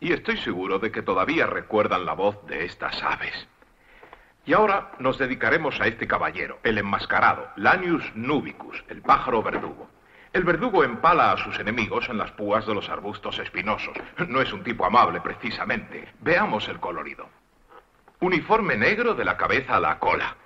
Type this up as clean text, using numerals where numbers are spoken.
Y estoy seguro de que todavía recuerdan la voz de estas aves. Y ahora nos dedicaremos a este caballero, el enmascarado, Lanius Nubicus, el pájaro verdugo. El verdugo empala a sus enemigos en las púas de los arbustos espinosos. No es un tipo amable, precisamente. Veamos el colorido. Uniforme negro de la cabeza a la cola.